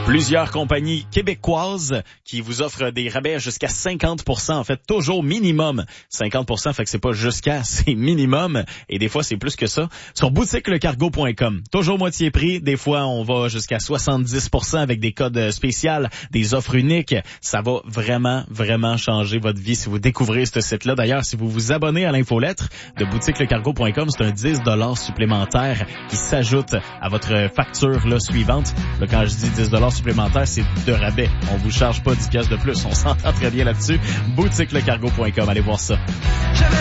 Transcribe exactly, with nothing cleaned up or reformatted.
Plusieurs compagnies québécoises qui vous offrent des rabais jusqu'à cinquante pour cent. En fait, toujours minimum cinquante pour cent. Fait que c'est pas jusqu'à, c'est minimum. Et des fois, c'est plus que ça. Sur boutique le cargo point com. Toujours moitié prix. Des fois, on va jusqu'à soixante-dix pour cent avec des codes spéciaux, des offres uniques. Ça va vraiment, vraiment changer votre vie si vous découvrez ce site-là. D'ailleurs, si vous vous abonnez à l'infolettre de boutique le cargo point com, c'est un dix dollars supplémentaire qui s'ajoute à votre facture là, suivante. Là, quand je dis dix dollars supplémentaire, c'est de rabais. On vous charge pas dix piastres de plus. On s'entend très bien là-dessus. boutique le cargo point com. Allez voir ça.